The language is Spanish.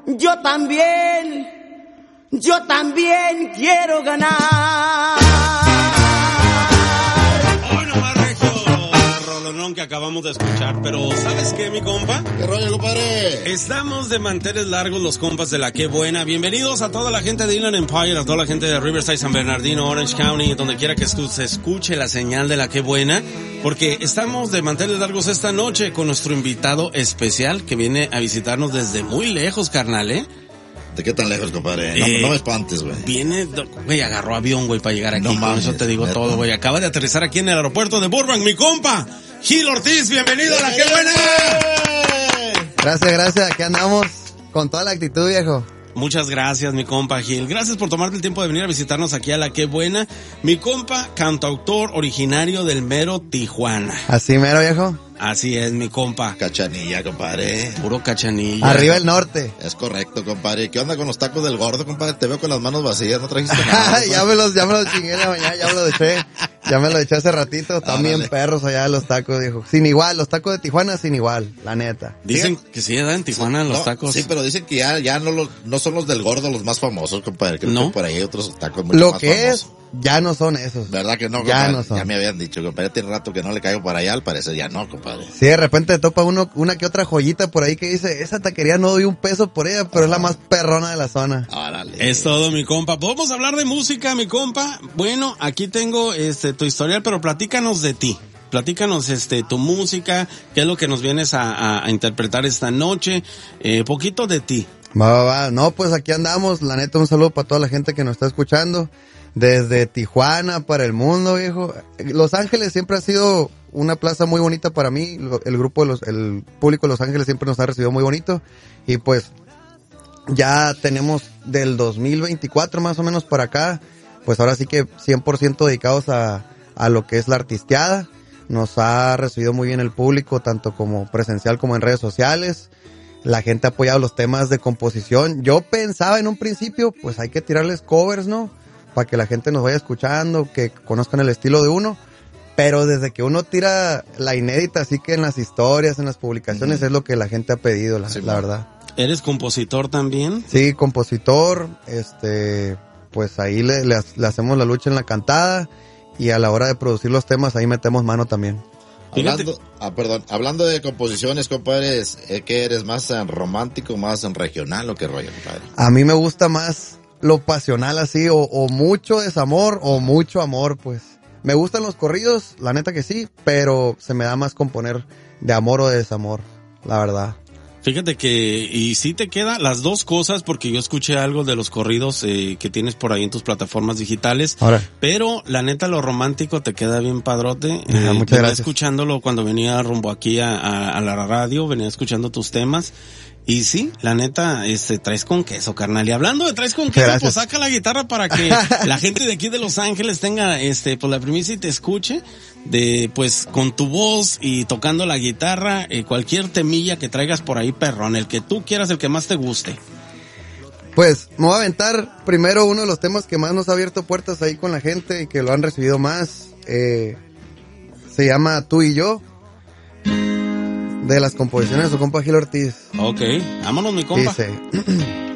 Yo también quiero ganar. Hoy nomás, Regio, rolonón que acabamos de escuchar, pero ¿sabes qué, mi compa? ¿Qué rollo, compadre? Estamos de manteles largos los compas de La Qué Buena. Bienvenidos a toda la gente de Inland Empire, a toda la gente de Riverside, San Bernardino, Orange County, donde quiera que se escuche la señal de La Qué Buena, porque estamos de manteles largos esta noche con nuestro invitado especial que viene a visitarnos desde muy lejos, carnal, ¿eh? ¿De qué tan lejos, compadre? No me espantes, güey. Viene, güey, agarró avión, güey, para llegar aquí. No con mames, eso te digo neta. todo, güey. Acaba de aterrizar aquí en el aeropuerto de Burbank, mi compa, Gil Ortiz. Bienvenido a La Qué Buena. Gracias, aquí andamos con toda la actitud, viejo. Muchas gracias, mi compa Gil. Gracias por tomarte el tiempo de venir a visitarnos aquí a La Qué Buena. Mi compa, cantautor originario del mero Tijuana. Así mero, viejo. Así es, mi compa. Cachanilla, compadre. Puro cachanilla. Arriba el norte. Es correcto, compadre. ¿Qué onda con los tacos del gordo, compadre? Te veo con las manos vacías, no trajiste nada. ya me los chingué en la mañana, ya me los eché hace ratito. Están bien perros allá los tacos, viejo. Sin igual, los tacos de Tijuana sin igual, la neta. Dicen que sí, ¿verdad? En Tijuana los tacos. Sí, pero dicen que ya no son los del gordo los más famosos, compadre. Creo que por ahí hay otros tacos mucho Lo más que famosos. ya no son esos. ¿Verdad que no, compadre? Ya no son. Ya me habían dicho, compadre. Tiene rato que no le caigo para allá, al parecer ya no, compadre. Sí, de repente te topa una que otra joyita por ahí que dice, esa taquería no doy un peso por ella, pero es la más perrona de la zona. Órale. Es todo, mi compa. ¿Podemos hablar de música, mi compa? Bueno, aquí tengo tu historial, pero platícanos de ti. Platícanos tu música, qué es lo que nos vienes a interpretar esta noche, poquito de ti. Va. No, pues aquí andamos. La neta, un saludo para toda la gente que nos está escuchando. Desde Tijuana para el mundo, viejo. Los Ángeles siempre ha sido una plaza muy bonita para mí. El público de Los Ángeles siempre nos ha recibido muy bonito. Y pues, ya tenemos del 2024 más o menos para acá. Pues ahora sí que 100% dedicados a lo que es la artisteada. Nos ha recibido muy bien el público, tanto como presencial como en redes sociales. La gente ha apoyado los temas de composición. Yo pensaba en un principio, pues hay que tirarles covers, ¿no? Para que la gente nos vaya escuchando, que conozcan el estilo de uno. Pero desde que uno tira la inédita, así que en las historias, en las publicaciones, es lo que la gente ha pedido, la verdad. ¿Eres compositor también? Sí, compositor. Pues ahí le hacemos la lucha en la cantada. Y a la hora de producir los temas, ahí metemos mano también. Hablando de composiciones, compadre, ¿qué eres? ¿Más romántico, más regional o qué rollo, compadre? A mí me gusta más lo pasional así, o mucho desamor o mucho amor, pues. Me gustan los corridos, la neta que sí, pero se me da más componer de amor o de desamor, la verdad. Fíjate que, y sí te queda las dos cosas, porque yo escuché algo de los corridos que tienes por ahí en tus plataformas digitales. Ahora. Pero la neta, lo romántico te queda bien padrote. Muchas gracias. Escuchándolo cuando venía rumbo aquí a la radio, venía escuchando tus temas. Y sí, la neta, traes con queso, carnal. Y hablando de traes con queso, pues saca la guitarra para que la gente de aquí de Los Ángeles tenga, pues la primicia y te escuche pues, con tu voz y tocando la guitarra, cualquier temilla que traigas por ahí, perrón, el que tú quieras, el que más te guste. Pues, me voy a aventar primero uno de los temas que más nos ha abierto puertas ahí con la gente y que lo han recibido más. Se llama Tú y Yo. De las composiciones de su compa Gil Ortiz. Ok, vámonos, mi compa. Dice...